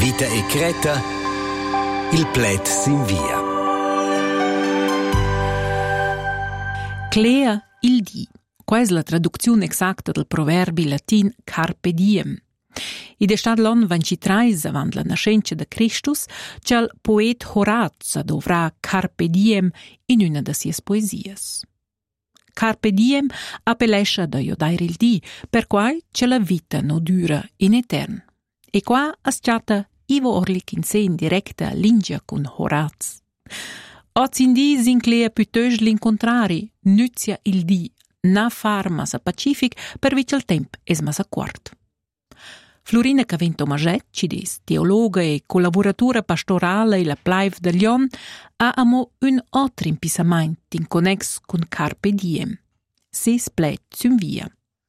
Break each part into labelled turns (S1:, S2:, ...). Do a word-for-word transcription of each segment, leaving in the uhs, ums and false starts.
S1: Vita e Creta, il plet s'invia.
S2: Clea il di. Qua è la traduzione esatta del proverbi latin carpe diem. Id è stat l'anno ventitreis avant la nascenza de Christus che il poet Horaz dovrà carpe diem in una de sies poesies. Carpe diem appellescia da iodaire il di, per quai che la vita no dura in etern. E qua è stata Ivo Orlik in sé in directa lingia con Horaz. Oz in di s'inclea piuttosto l'incontrari, nuzia il di, na far massa pacific per vice il temp es massa quart. Florina Cavento Maget, cides, teologa e collaboratura pastorale e la plaiv de Lyon, ha amo un altro impisament in connex con Carpe Diem. Se splet zum via.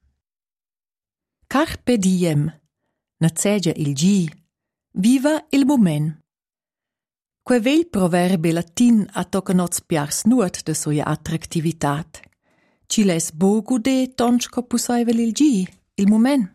S3: Carpe Diem. Nazzegia il gi. Viva il moment. Que vel proverbe latin a tocanots piars nuot de soia attraktivitat. Ci les bogu de tonchco pusaivel il gi, il moment.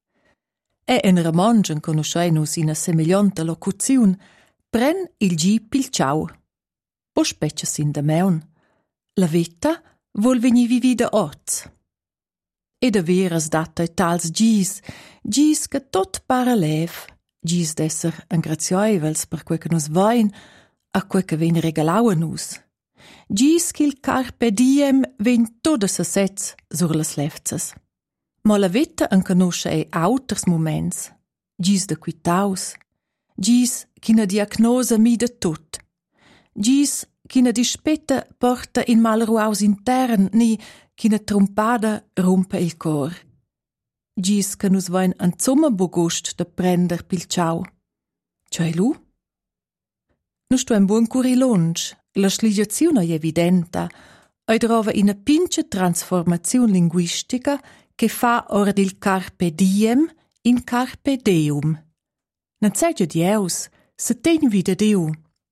S3: E en romangen conoscenus in a semeglianta locuziun, pren il gi pil ciao. O specie sin de meun. La vita vol veni vivida oz. E de veras data e tals gis, gis che tot para lev, gis d'esser angrazioivels per quel che nos vain, a quel che ven regalau a nus. Gis qu'il carpe diem ven toda se sez sur las levzas. Ma la vita en conosce e auters moments, gis de quitaus, gis ch'ina diagnosa mi de tut, gis ch'ina dispetta porta in mal ruaus intern, ni ch'ina trompada rompe il cor. Gis che nus vain an zumma bogust de prender pil ciao. Cioè lu? Nu sto un buon curilonge, la sligiazione è evidenta, e trova una pince trasformazione linguistica che fa ora il carpe diem in carpe deum. Non sai già di eus, se ten vida Deu.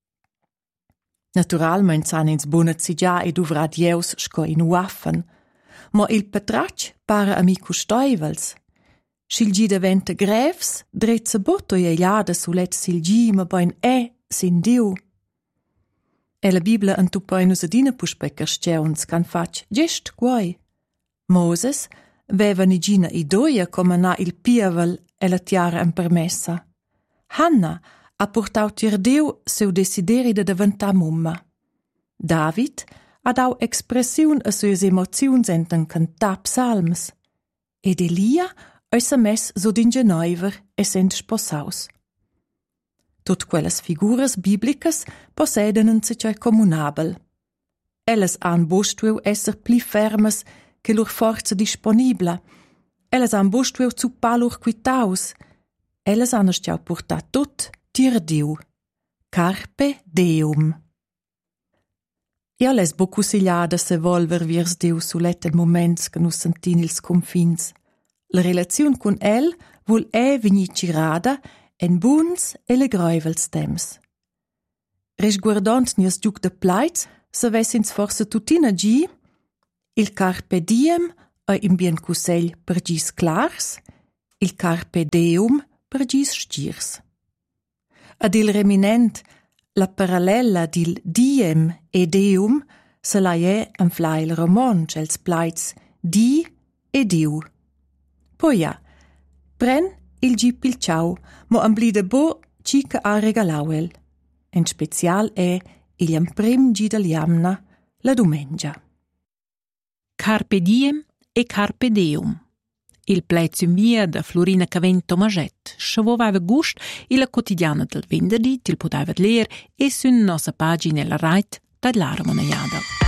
S3: Naturalmente san ins bonazzi già ed uvra di eus sco in uaffen, ma il patrac para amico stoivels. Sil gi diventa grevs, drezza botto e iada sulet sil gi, ma bain è sin Deu. E la Biblia antupain usadina puspecca steuns can fac gest guai. Moses veva nigina idoia come na il piavel e la tiara en permessa. Hanna ha portau tir Deu seu desideri de diventà mumma. David ha dau expressiun a sues emoziuns enten cantar psalms. Ed Elia ha sa mes so d'ingenaiver e sent sposaus. Tut quelles figuras biblicas posseden un secai comunabel. Elles han bostueu esser pli fermes che lur forza disponibla. Elles han bostueu zu palur quitaus. Elles han stiau portat tot tir Diu. Carpe Deum. Ja les bocu sigliada se volver viers Diu sulet el moments che nus sentin ils confins. La relaziun con el vol e vegni cirada en buns e le groivels temps. Resguardant nies giuc de plaits, se vessins forse tutina gi, il carpe diem è in bien cusegl per gis clars, il carpe deum per gis stirs. Ad il reminent, la parallela dil diem e deum se la è en flail roman els plaits di e diu. Poi ja, pren il gi pil ciao, mo amblide bo ci che ha regalauel. En special è il jam prim gi del jamna, la domengia.
S2: Carpe diem e carpe deum. Il plezum via da Florina Cavento Maget, scevovava gust e la quotidiana del venerdì til poteva ler e su nostra pagina la Rait da l'Ara Monaiada.